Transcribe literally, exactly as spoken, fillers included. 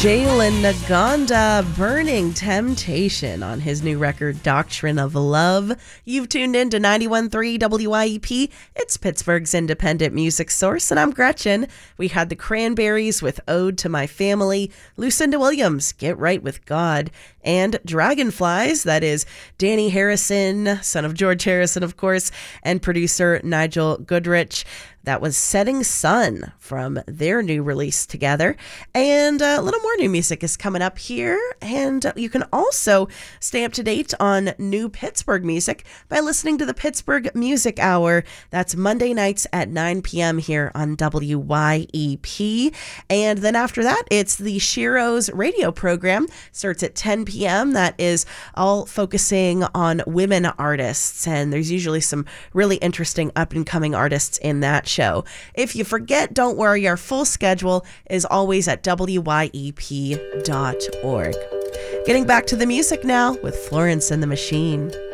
Jalen Naganda, Burning Temptation on his new record, Doctrine of Love. You've tuned in to ninety-one point three W I E P. It's Pittsburgh's independent music source, and I'm Gretchen. We had the Cranberries with Ode to My Family, Lucinda Williams, Get Right with God, and Dragonflies, that is Danny Harrison, son of George Harrison, of course, and producer Nigel Goodrich. That was Setting Sun from their new release together. And a little more new music is coming up here. And you can also stay up to date on new Pittsburgh music by listening to the Pittsburgh Music Hour. That's Monday nights at nine p.m. here on W Y E P. And then after that, it's the Shiro's radio program. Starts at ten p.m. That is all focusing on women artists. And there's usually some really interesting up-and-coming artists in that show. If you forget, don't worry. Our full schedule is always at W Y E P dot org. Getting back to the music now with Florence and the Machine.